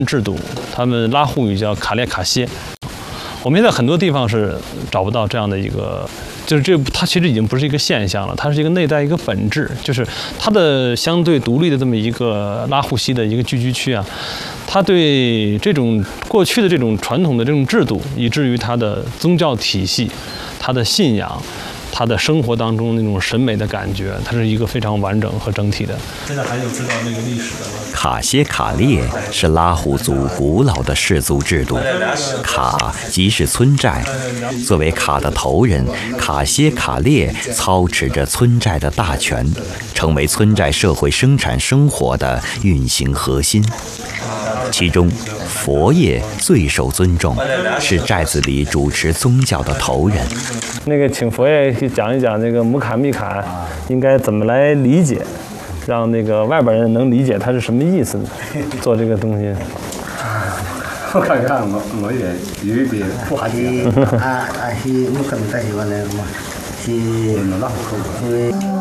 制度，他们拉祜语叫卡列卡歇。我们现在很多地方是找不到这样的一个，就是它其实已经不是一个现象了，它是一个内在一个本质，就是它的相对独立的这么一个拉祜西的一个聚居区啊，它对这种过去的这种传统的这种制度，以至于它的宗教体系、它的信仰、他的生活当中那种审美的感觉，它是一个非常完整和整体的。现在还有知道那个历史的吗？ 卡歇卡列是拉祜族古老的氏族制度，卡即是村寨，作为卡的头人，卡歇卡列操持着村寨的大权，成为村寨社会生产生活的运行核心。其中，佛爷最受尊重，是寨子里主持宗教的头人。 那个，请佛爷去讲一讲那个姆卡密卡应该怎么来理解，让那个外边人能理解它是什么意思，做这个东西。 我看看我也有一点不好理解。是姆卡密卡是话呢嘛？是拉祜口。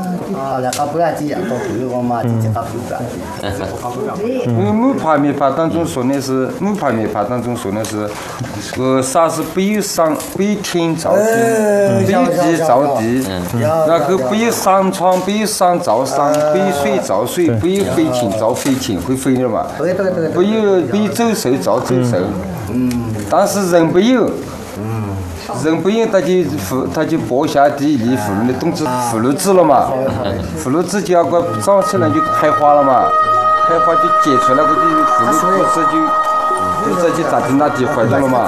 木帕密法当中说的是，啥是北天造地，北地造地，然后北上床，北上造上，北水造水，北飞禽造飞禽，会飞的嘛？北走兽造走兽，但是人不有。人不用，他就播下地立葫芦的种子，葫芦籽了嘛，葫芦籽就要个长起来就开花了嘛，开花就结出来，个就葫芦果子就咋地那地坏掉了嘛。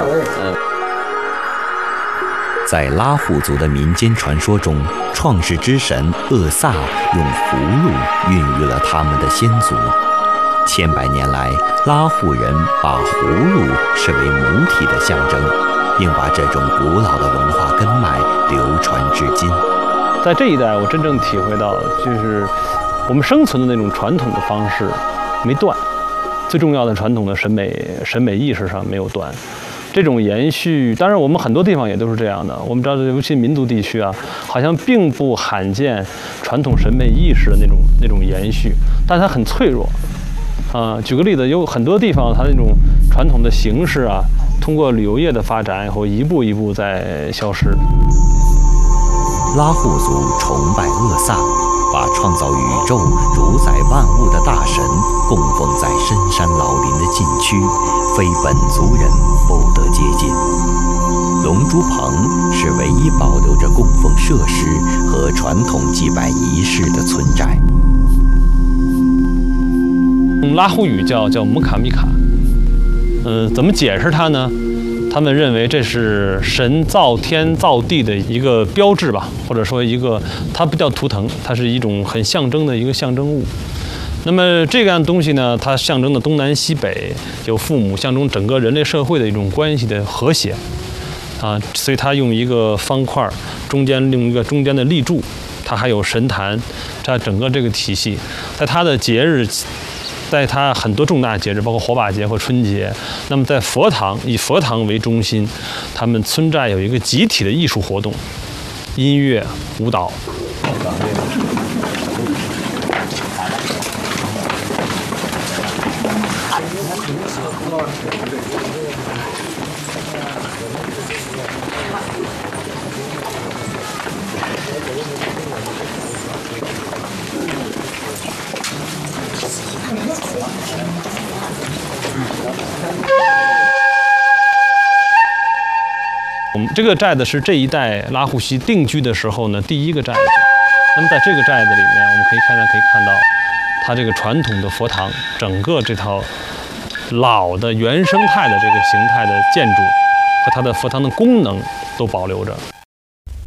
在拉祜族的民间传说中，创世之神厄萨用葫芦孕育了他们的先祖。千百年来，拉祜人把葫芦视为母体的象征，并把这种古老的文化根脉流传至今。 在这一代，我真正体会到，就是我们生存的那种传统的方式没断，最重要的传统的审美意识上没有断。这种延续，当然我们很多地方也都是这样的。我们知道，尤其民族地区啊，好像并不罕见传统审美意识的那种延续，但它很脆弱。举个例子，有很多地方它那种传统的形式啊，通过旅游业的发展以后，一步一步在消失。 拉祜族崇拜厄萨，把创造宇宙、主宰万物的大神供奉在深山老林的禁区，非本族人不得接近。龙珠棚是唯一保留着供奉设施和传统祭拜仪式的村寨。 拉祜语叫姆卡密卡，怎么解释它呢？他们认为这是神造天造地的一个标志吧，或者说它不叫图腾，它是一种很象征的一个象征物。那么这样东西呢，它象征的东南西北有父母，象征整个人类社会的一种关系的和谐所以它用一个方块，中间用一个中间的立柱，它还有神坛，它整个这个体系，在它的节日。在它很多重大节日，包括火把节或春节，那么在佛堂以佛堂为中心，他们村寨有一个集体的艺术活动，音乐、舞蹈。我们这个寨子是这一代拉祜西定居的时候呢，第一个寨子。那么在这个寨子里面，我们可以看到，它这个传统的佛堂，整个这套老的原生态的这个形态的建筑和它的佛堂的功能都保留着。